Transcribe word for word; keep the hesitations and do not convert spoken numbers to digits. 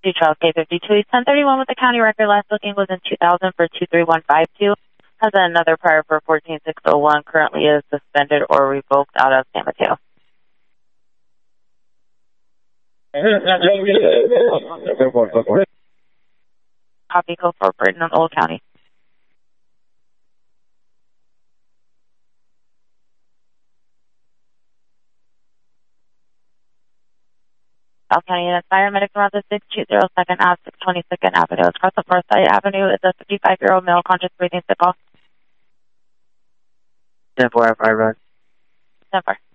two Charles K fifty-two. He's ten thirty-one with the county record. Last booking was in two thousand for two three one five two. Has another prior for fourteen six oh one. Currently is suspended or revoked out of San Mateo. Copy, code for Burton on Old County. South County Unit Paramedics around the six two zero second Ave, six twenty-second Avenue. Across the Forsyth Avenue is a fifty-five-year-old male conscious breathing sick call. ten four, I run. ten four.